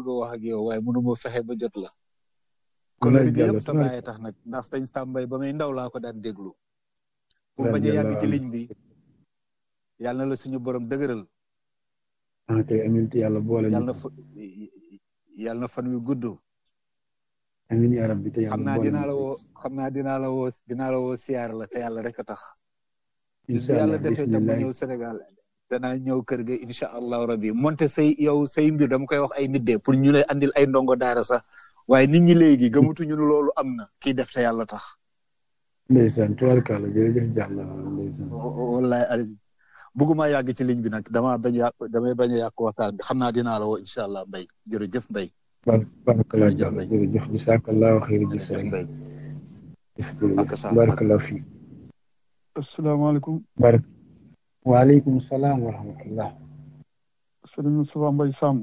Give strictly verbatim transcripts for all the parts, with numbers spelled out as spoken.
bëgg a wax ak yow waaye mënu ma fexe ba jot la. kóllëre gi yëpp sa bàyyi tax nag ndax sëñ Sambay ba may ndaw laa ko daan déglu. pour bañ a yàgg ci ligne bi yàlla na la suñu borom dëgëral. ah kay amiin te yàlla boole ñu. yàlla na fa yàlla na fan wi gudd. amiin yaa rabbi te yàlla xam naa boole dinaa ñu. la woo xam naa dinaa la woo dinaa la woo siyaar la te yàlla rek a tax. incha allah yàlla defee tam ma ñëw Sénégal danaa ñëw kër ga incha allahu rabbi monte say yow say mbir dama koy wax ay nit de pour ñu lay andil ay ndongo daara sax waaye nit ñi léegi gëmatuñu ne loolu am na kii def te yàlla tax. ndeysaan tubaarkàlla jërëjëf jàll ndeysaan. wallaay Aliou bëgguma yàgg ci ligne bi nag damaa bañ a damay bañ a yàq waxtaan bi xam naa dinaa la woo incha allah Mbaye jërëjëf Mbaye. barakallah jàll jërëjëf jazakallahu xayri jisa Mbaye. barakallahu fii. asalaamaaleykum. barak waaleykum salaam wa rahmatullah. sëriñ Moustapha Mbaye Samb.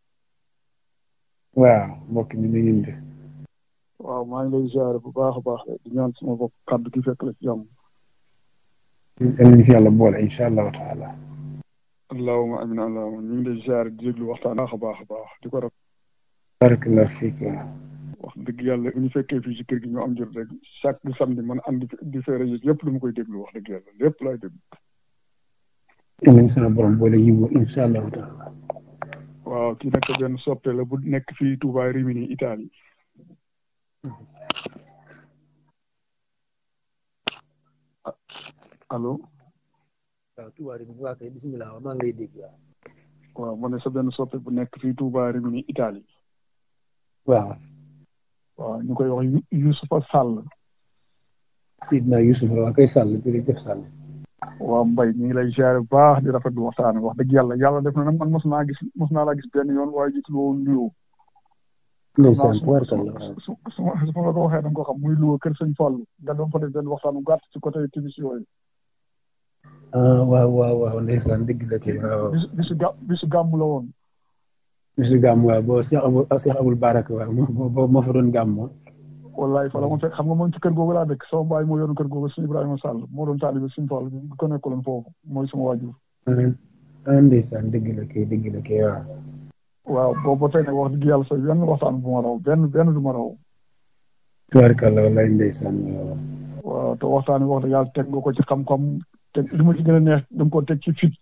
waaw mbokk mi nu ngeen def. waaw maa ngi lay ziare bu baax a baax di ñaan sama bopp kàddu gi fekk la ci jàmm. amiin fi yàlla boole incha allahu taala. allahumma amiin allahumma ñu ngi lay ziare di déglu waxtaan baax a baax a baax di ko rafet. barakallahu fiik. wax dëgg yàlla ñu fekkee fii ci kër gi ñu am jot rek chaque samedi man andi di fee rajo yëpp lu ma koy déglu wax dëgg yàlla lépp laay déglu. amiin sama borom boole yiw incha allahu taala. waaw kii nag benn soppe la bu nekk fii Touba Rimini Italie. allo. waaw Touba Rimini waa kay bisimilah maa ngi lay dégg. waaw ma ne sa benn soppe bu nekk fii Touba Rimini Italie. waaw. waaw ñu koy wax Youssoufa Sall. Sidna Youssouf waa kay Sall jërëjëf Sall. waaw Mbaye ñu ngi lay ziare bu baax di rafetlu waxtaan wax dëgg yàlla yàlla def na nag man mos naa gis mos naa laa gis benn yoon waaye jiitu loo nuyoo. ndeysaan tubaarkalla su su su ma su ma la ko waxee da nga ko xam muy Louga kër Sëñ Fall nga doon fa def benn waxtaan bu gàtt ci côté timis yooyu. ah waaw waaw waaw ndeysaan dëgg la kay waaw. bisu bisu gà bisu gàmm la woon. bisu gàmm waaw boo Cheikh Abou Cheikh Aboul Baraka waaw moo moo moo fa doon gàmm. wallaay fa la ma fekk xam nga moom ci kër googu laa dëkk sama baay moo yoroon kër googu Sëñ Ibrahima Sall moo doon taalibe Sëñ Fall bi ko nekkaloon foofu mooy sama waajur. ah ndeysaan dëgg la kay dëgg la kay waaw. waaw boobu ba tey nag wax dëgg yàlla sax benn waxtaan bu ma raw benn benn du ma raw. tubaarkalla wallaay ndeysaan waaw. waaw te waxtaan bi wax dëgg yàlla teg nga ko ci xam-xam te li ma ci gën a neex da nga ko teg ci fit.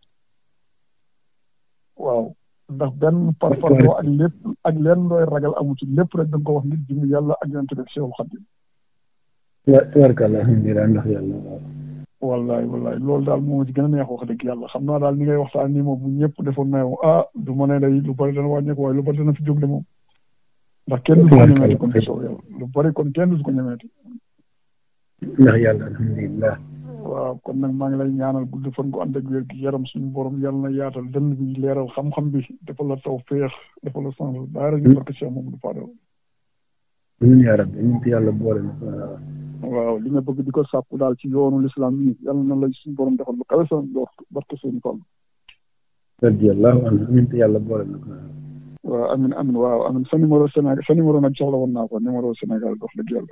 waaw ndax benn par parloo ak lépp ak leen looy ragal amu ci lépp rek da nga ko wax nit jëm yàlla ak yonent bi Seexul Xadiim. tubaarkalla alhamdulilah ndax yàlla waaw. wallaay wallaay loolu daal moo ci gën a neex wax dëgg yàlla xam naa daal ni ngay waxtaan nii moom bu ñëpp defoon na yow ah du ma ne day lu bari dana wàññeeku waaye lu bari dana fi jóg de moom. ndax kenn du ko ñemeeti kon ci soow yàlla lu bari kon kenn du ko ñemeeti. ndax yàlla alhamdulilah. waaw kon nag maa ngi lay ñaanal gudd fan gu ànd ak wér gi yaram suñu borom yàlla na yaatal dënn bi leeral xam-xam bi defal la taw féex defal la sens daara ñu barke Cheikh Mamadou Fadel. amiin yaa rabbi ñu ci yàlla boole na waaw. waaw li nga bëgg di ko sàpp daal ci yoonu lislaam yi yàlla na la suñu borom defal lu kawe sa door barke seen tool. radiyallahu anhu amiin te yàlla boole na ko waaw amiin amiin waaw amiin sa numéro Sénégal sa numéro nag soxla woon naa ko numéro Sénégal dox dëgg yàlla.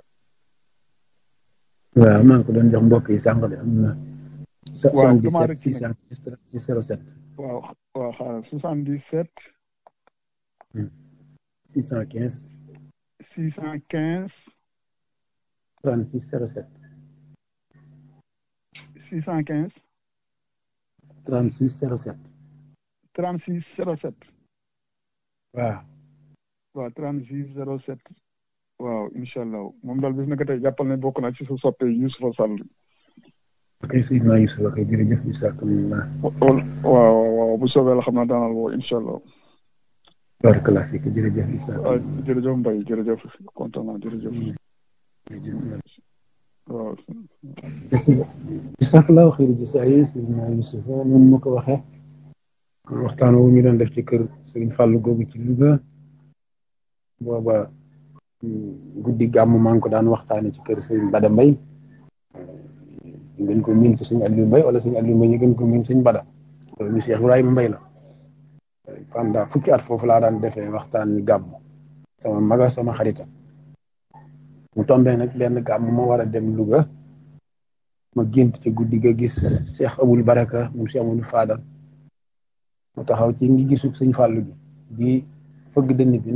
waaw maa ngi ko doon jox mbokk yi sànq de am na. waaw damaa rek six cent six zéro sept. waaw waaw xaaral soixante-dix-sept. six cent quinze. six cent quinze. trente-six zéro sept. six cent quinze. trente-six zéro sept. trente-six zéro sept. waaw. waaw trente-six zéro sept. waaw incha allah moom daal bis na ko tey jàppal ne bokk na ci sa soppe Youssoufa Sall. ok Seydina Youssouf ok jërëjëf bisimilah. waaw waaw bu soobee la xam naa daanal woo incha allah. barakallah fiik jërëjëf Issa. waaw jërëjëf Mbaye jërëjëf kontaan naa jërëjëf. waaw. bisimilah xëy na gis ay Seydina Youssouf moom ma ko waxee. waxtaan wu ñu doon def ci kër Serigne Fallou googu ci Louga. booba guddi gàmm maa ngi ko daan waxtaane ci kër Serigne Bada Mbaye. ñu gën ko miin ci Serigne Aliou Mbaye wala Serigne Aliou Mbaye ñu gën ko miin Serigne Bada. loolu ñu Cheikh Ibrahima Mbaye la. pendant fukki at foofu laa daan defee waxtaan ni gàmm sama maga sama xarita mu tombee nag benn gàmm ma war a dem Louga ma gént ci guddi ga gis Cheikh Aboul Baraka moom Cheikh Amadou Fadal mu taxaw ci ngi gisu Sëñ Fàllu bi di fëgg dënn bi